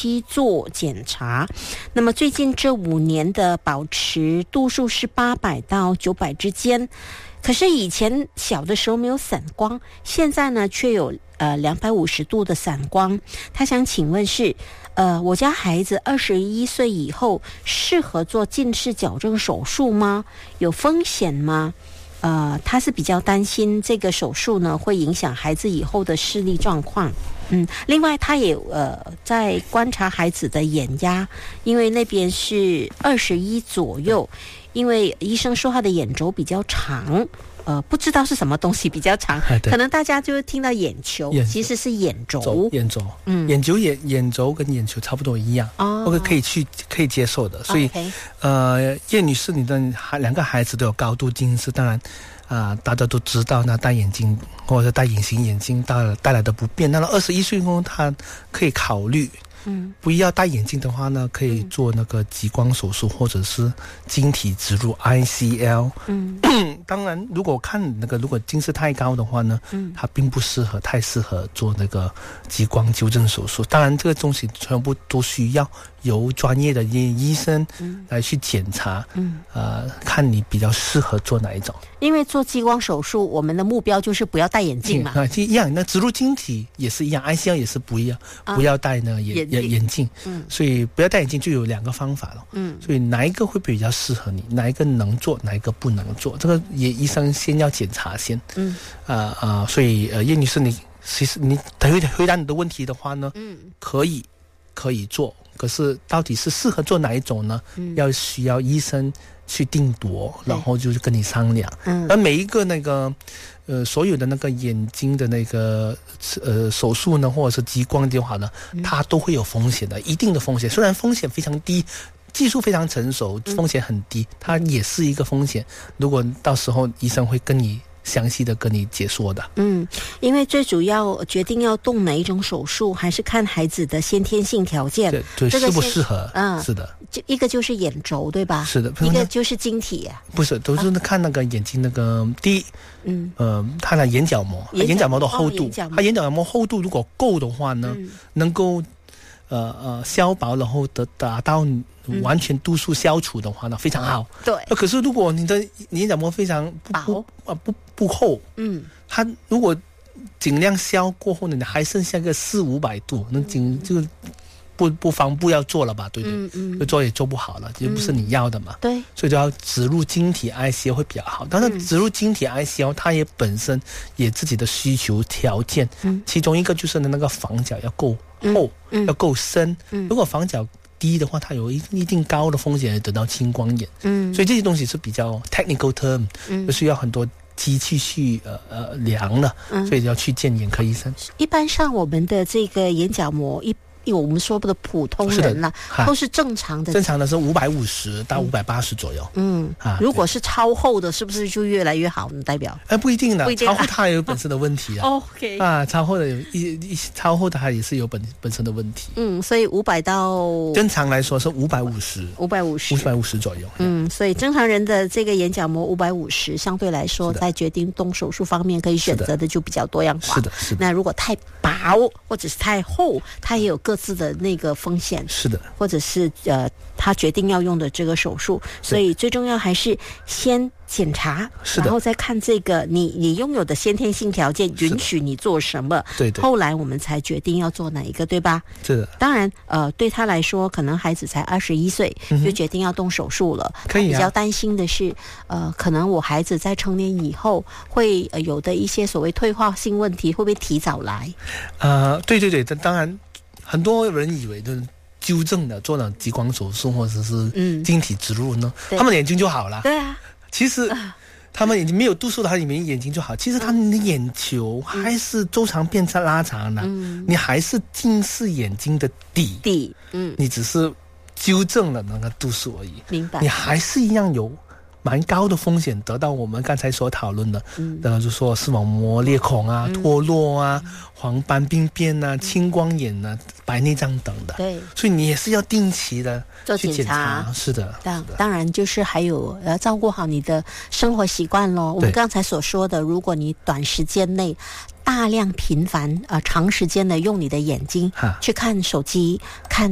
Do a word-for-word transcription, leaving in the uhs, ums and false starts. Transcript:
期做检查。那么最近这五年的保持度数是八百到九百之间。可是以前小的时候没有散光，现在呢却有呃两百五十度的散光。他想请问是，呃，我家孩子二十一岁以后适合做近视矫正手术吗？有风险吗？呃，他是比较担心这个手术呢会影响孩子以后的视力状况。嗯，另外他也呃在观察孩子的眼压，因为那边是二十一左右。因为医生说他的眼轴比较长，呃，不知道是什么东西比较长，可能大家就会听到眼球，其实是眼轴。 眼轴，嗯，眼球眼眼轴跟眼球差不多一样，哦，或者可以去可以接受的。所以， okay. 呃，叶女士，你的两个孩子都有高度近视，当然。啊、呃，大家都知道，那戴眼镜或者戴隐形眼镜带带来的不便。那二十一岁后，他可以考虑，嗯，不要戴眼镜的话呢，可以做那个激光手术，或者是晶体植入 I C L。嗯，当然，如果看那个如果近视太高的话呢，嗯，它并不适合，太适合做那个激光纠正手术。当然，这个东西全部都需要由专业的医生来去检查，嗯，呃，看你比较适合做哪一种。 因为做激光手术，我们的目标就是不要戴眼镜嘛。 啊、嗯，一样。那植入晶体也是一样 ，I C L 也是不一样，啊、不要戴呢眼眼眼镜。嗯，所以不要戴眼镜就有两个方法了。嗯，所以哪一个会比较适合你？哪一个能做？哪一个不能做？这个也医生先要检查先。嗯，啊啊、呃呃，所以呃，叶女士，你其实你回回答你的问题的话呢，嗯，可以可以做。可是到底是适合做哪一种呢？嗯、要需要医生去定夺，然后就是跟你商量。嗯，而每一个那个呃所有的那个眼睛的那个呃手术呢，或者是激光的话呢，嗯、它都会有风险的，一定的风险。虽然风险非常低，技术非常成熟，风险很低，嗯、它也是一个风险。如果到时候医生会跟你详细的跟你解说的。 嗯，因为最主要决定要动哪一种手术，还是看孩子的先天性条件， 对对，这个适不适合？嗯，是的， 就一个就是眼轴，对吧？ 是的， 一个就是晶体啊。 不是，都是看那个眼睛那个、啊、第一，嗯呃，它的眼角膜，眼角膜的厚度，哦、它眼角膜厚度如果够的话呢，嗯、能够呃呃消薄，然后得达到完全度数消除的话呢，非常好。 对。 可是如果你的眼角膜非常不不啊不不厚，嗯，它如果尽量消过后呢，你还剩下个四五百度，那尽就不不妨不要做了吧，对不对？嗯嗯，就做也做不好了，就不是你要的嘛。对，所以就要植入晶体 I C L 会比较好。当然，植入晶体 I C L 它也本身也自己的需求条件，嗯，其中一个就是那个房角要够厚，嗯、要够深。嗯，如果房角低的话，它有一一定高的风险得到青光眼。嗯，所以这些东西是比较 technical term，嗯，就需要很多机器去呃呃量了，嗯，所以要去见眼科医生。 一般上我们的这个眼角膜一。因为我们说的普通人啦、啊，都是正常的。 正常的是五百五十到五百八十左右。嗯啊，如果是超厚的，是不是就越来越好呢？代表？ 哎，不一定的，超厚它也有本身的问题啊。 哦、OK 啊，超厚的有一一超厚的它也是有本本身的问题。 嗯，所以五百到正常来说是五百五十， 五百五十， 五百五十左右。 嗯，所以正常人的这个眼角膜五百五十，相对来说，在决定动手术方面可以选择的就比较多样化。 是的，是的。 那如果太薄或者是太厚，它也有各自的那个风险， 是的， 或者是呃，他决定要用的这个手术，所以最重要还是先检查，然后再看这个你你拥有的先天性条件允许你做什么， 对对， 后来我们才决定要做哪一个，对吧？ 是的。 当然，呃，对他来说，可能孩子才二十一岁就决定要动手术了， 可以、啊。 比较担心的是，呃，可能我孩子在成年以后会、呃、有的一些所谓退化性问题，会不会提早来？ 呃，对对对，当然。很多人以为就是纠正的做了激光手术或者是晶体植入呢，嗯、他们的眼睛就好了。 对啊， 其实、呃、他们眼睛没有度数的，他里面眼睛就好。其实他们的眼球还是周长变差拉长的，嗯、你还是近视眼睛的底底，嗯， 你只是纠正了那个度数而已。 明白？ 你还是一样有蛮高的风险得到我们刚才所讨论的，嗯，然后就说视网膜裂孔啊、嗯、脱落啊、嗯、黄斑病变啊、嗯、青光眼啊、白内障等的。对，所以你也是要定期的做去检查。是的， 当当然就是还有要照顾好你的生活习惯咯。我们刚才所说的，如果你短时间内大量频繁啊、呃、长时间的用你的眼睛去看手机、看